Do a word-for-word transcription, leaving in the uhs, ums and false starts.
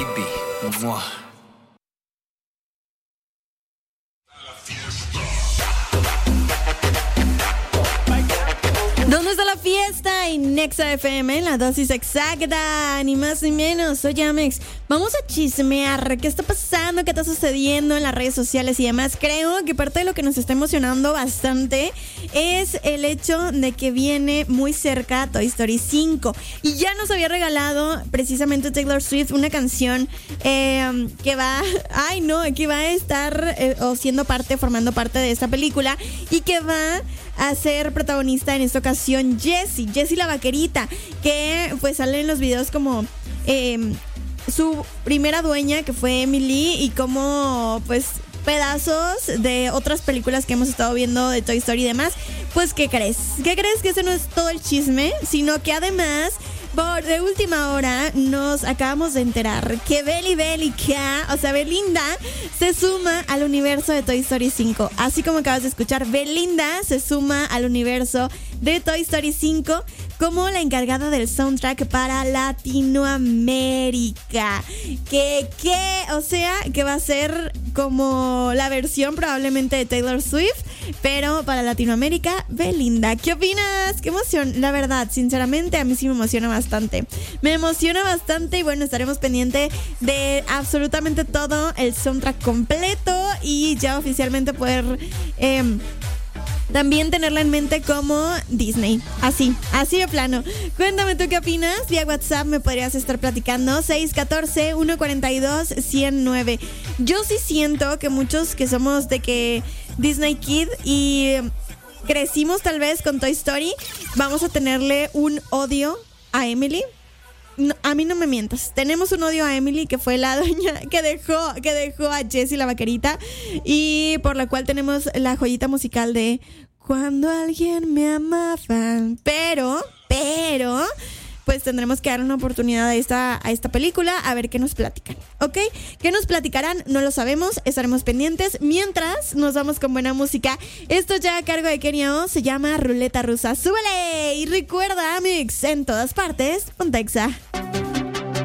baby. Mua. ¿Dónde está la fiesta? En Nexa F M, la dosis exacta, ni más ni menos. Soy Amex. Vamos a chismear. ¿Qué está pasando? ¿Qué está sucediendo en las redes sociales y demás? Creo que parte de lo que nos está emocionando bastante es el hecho de que viene muy cerca Toy Story cinco. Y ya nos había regalado precisamente Taylor Swift una canción eh, que va... Ay, no, que va a estar eh, o siendo parte, formando parte de esta película y que va a ser protagonista en esta ocasión Jessie, Jessie la vaquerita, que pues sale en los videos como eh, su primera dueña, que fue Emily, y como pues pedazos de otras películas que hemos estado viendo de Toy Story y demás. Pues ¿qué crees? ¿Qué crees? Que ese no es todo el chisme, sino que además por de última hora nos acabamos de enterar que Belly Bélica, o sea Belinda, se suma al universo de Toy Story cinco. Así como acabas de escuchar, Belinda se suma al universo de Toy Story cinco como la encargada del soundtrack para Latinoamérica. Que, que, o sea, que va a ser como la versión probablemente de Taylor Swift, pero para Latinoamérica, Belinda. ¿Qué opinas? Qué emoción. La verdad, sinceramente, a mí sí me emociona bastante. Me emociona bastante y bueno, estaremos pendientes de absolutamente todo el soundtrack completo y ya oficialmente poder... Eh, También tenerla en mente como Disney. Así, así de plano. Cuéntame tú qué opinas. Vía WhatsApp me podrías estar platicando. seis uno cuatro, uno cuatro dos, cero nueve. Yo sí siento que muchos que somos de que Disney Kid y crecimos tal vez con Toy Story, vamos a tenerle un odio a Emily. No, a mí no me mientas. Tenemos un odio a Emily, que fue la doña que dejó, que dejó a Jessie la vaquerita, y por la cual tenemos la joyita musical de Cuando alguien me amaba. Pero, pero, pues tendremos que dar una oportunidad a esta, a esta película, a ver qué nos platican, ¿ok? ¿Qué nos platicarán? No lo sabemos, estaremos pendientes. Mientras, nos vamos con buena música. Esto ya a cargo de Kenia O, se llama Ruleta Rusa. ¡Súbele! Y recuerda, Mix, en todas partes, Pontexa.